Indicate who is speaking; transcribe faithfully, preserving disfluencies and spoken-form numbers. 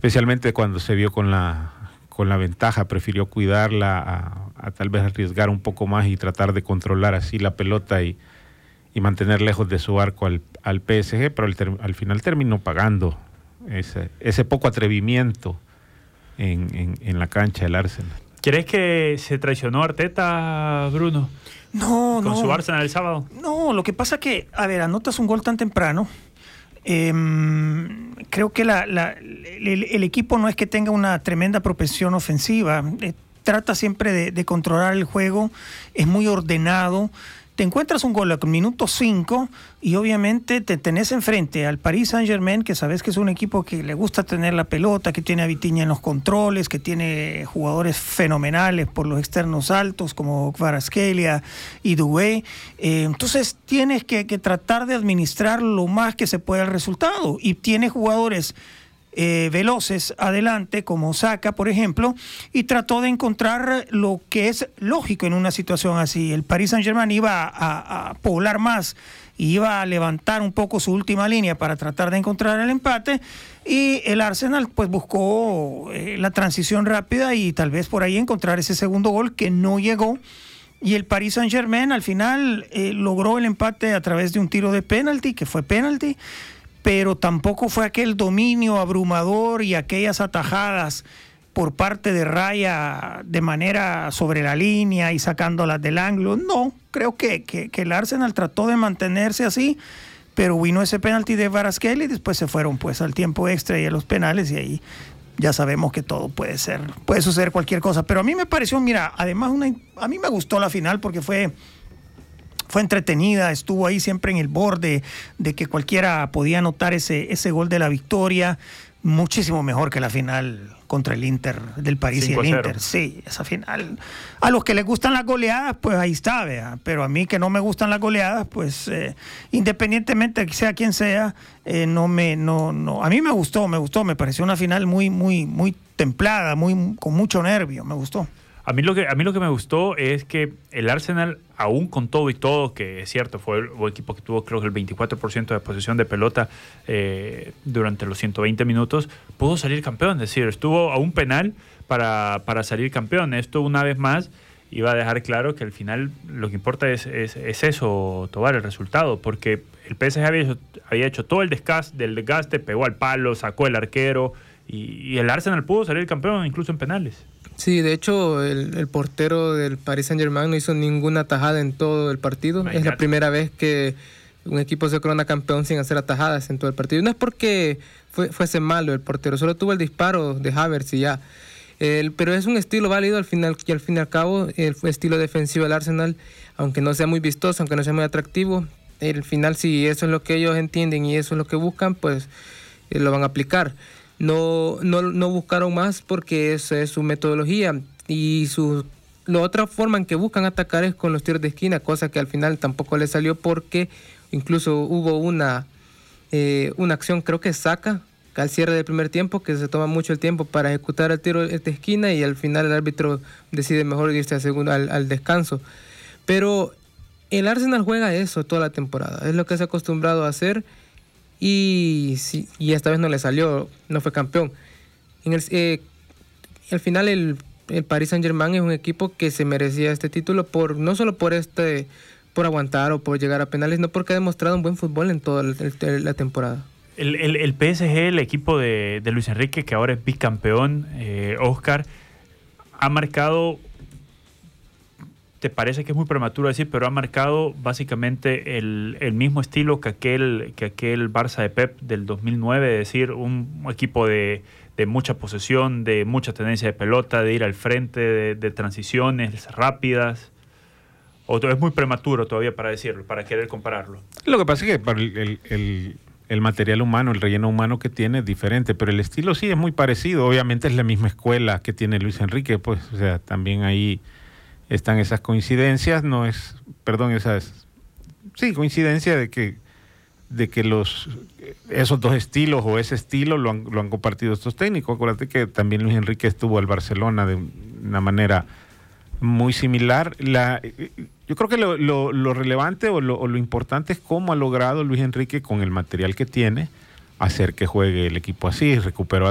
Speaker 1: especialmente cuando se vio con la, con la ventaja, prefirió cuidarla a, a tal vez arriesgar un poco más y tratar de controlar así la pelota y, y mantener lejos de su arco al, al P S G, pero al, ter, al final terminó pagando ese, ese poco atrevimiento en, en, en la cancha del Arsenal.
Speaker 2: ¿Crees que se traicionó Arteta, Bruno?
Speaker 3: No,
Speaker 2: ¿Con
Speaker 3: no.
Speaker 2: su Arsenal el sábado?
Speaker 3: No, lo que pasa que, a ver, anotas un gol tan temprano. Eh, creo que la, la, el, el equipo no es que tenga una tremenda propensión ofensiva. Eh, trata siempre de, de controlar el juego. Es muy ordenado. Te encuentras un gol al minuto cinco y obviamente te tenés enfrente al Paris Saint-Germain, que sabes que es un equipo que le gusta tener la pelota, que tiene a Vitinha en los controles, que tiene jugadores fenomenales por los externos altos como Kvaratskhelia y Doué. Eh, entonces tienes que, que tratar de administrar lo más que se pueda el resultado, y tiene jugadores Eh, veloces adelante como Saka, por ejemplo, y trató de encontrar lo que es lógico en una situación así. El Paris Saint-Germain iba a, a, a poblar más, iba a levantar un poco su última línea para tratar de encontrar el empate, y el Arsenal pues buscó eh, la transición rápida y tal vez por ahí encontrar ese segundo gol que no llegó. Y el Paris Saint-Germain al final eh, logró el empate a través de un tiro de penalti, que fue penalti, pero tampoco fue aquel dominio abrumador y aquellas atajadas por parte de Raya de manera sobre la línea y sacándolas del ángulo. No, creo que, que, que el Arsenal trató de mantenerse así, pero vino ese penalti de Kvaratskhelia y después se fueron pues al tiempo extra y a los penales, y ahí ya sabemos que todo puede ser, puede suceder cualquier cosa. Pero a mí me pareció, mira, además una, a mí me gustó la final porque fue... Fue entretenida, estuvo ahí siempre en el borde de que cualquiera podía anotar ese, ese gol de la victoria, muchísimo mejor que la final contra el Inter, del París y el Inter. Sí, esa final. A los que les gustan las goleadas, pues ahí está, vea. Pero a mí que no me gustan las goleadas, pues eh, independientemente de que sea quien sea, eh, no me, no, no. A mí me gustó, me gustó, me pareció una final muy, muy, muy templada, muy, con mucho nervio, me gustó.
Speaker 2: A mí, lo que, a mí lo que me gustó es que el Arsenal, aún con todo y todo, que es cierto, fue el, el equipo que tuvo creo que el veinticuatro por ciento de posesión de pelota eh, durante los ciento veinte minutos, pudo salir campeón. Es decir, estuvo a un penal para, para salir campeón. Esto una vez más iba a dejar claro que al final lo que importa es, es, es eso, Tobar, el resultado, porque el P S G había hecho, había hecho todo el desgaste, del desgaste, pegó al palo, sacó el arquero, y, y el Arsenal pudo salir campeón incluso en penales.
Speaker 4: Sí, de hecho, el, el portero del Paris Saint-Germain no hizo ninguna atajada en todo el partido. Imagínate. Es la primera vez que un equipo se corona campeón sin hacer atajadas en todo el partido. No es porque fue, fuese malo el portero, solo tuvo el disparo de Havertz y ya. El, pero es un estilo válido al final, y al fin y al cabo, el estilo defensivo del Arsenal, aunque no sea muy vistoso, aunque no sea muy atractivo, al final, si eso es lo que ellos entienden y eso es lo que buscan, pues eh, lo van a aplicar. No, no, no buscaron más porque esa es su metodología, y su, la otra forma en que buscan atacar es con los tiros de esquina, cosa que al final tampoco les salió porque incluso hubo una, eh, una acción, creo que Saka, al cierre del primer tiempo, que se toma mucho el tiempo para ejecutar el tiro de esquina y al final el árbitro decide mejor irse a segundo, al, al descanso. Pero el Arsenal juega eso toda la temporada, es lo que se ha acostumbrado a hacer. Y, sí, y esta vez no le salió, no fue campeón. En el, eh, al final el, el Paris Saint-Germain es un equipo que se merecía este título, por no solo por este por aguantar o por llegar a penales, no porque ha demostrado un buen fútbol en toda el, el, la temporada.
Speaker 2: El, el, el P S G, el equipo de, de Luis Enrique, que ahora es bicampeón, eh, Oscar, ha marcado... Te parece que es muy prematuro decir, pero ha marcado básicamente el, el mismo estilo que aquel, que aquel Barça de Pep del dos mil nueve, es decir, un equipo de, de mucha posesión, de mucha tenencia de pelota, de ir al frente, de, de transiciones rápidas. ¿O es muy prematuro todavía para decirlo, para querer compararlo?
Speaker 1: Lo que pasa es que el, el, el material humano, el relleno humano que tiene es diferente, pero el estilo sí es muy parecido. Obviamente es la misma escuela que tiene Luis Enrique, pues, o sea, también ahí están esas coincidencias, no es, perdón, esas, sí, coincidencia de que, de que los, esos dos estilos o ese estilo lo han, lo han compartido estos técnicos. Acuérdate que también Luis Enrique estuvo al Barcelona de una manera muy similar. La, yo creo que lo, lo, lo relevante o lo, o lo importante es cómo ha logrado Luis Enrique con el material que tiene hacer que juegue el equipo así. Recuperó